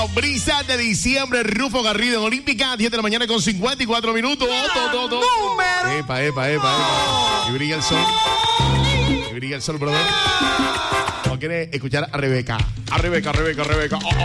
Brisa de diciembre, Rufo Garrido en Olímpica, 10 de la mañana con 54 minutos. ¡Número! Epa. Y brilla el sol. Y brilla el sol, brother. ¿O quieres escuchar a Rebeca? A Rebeca.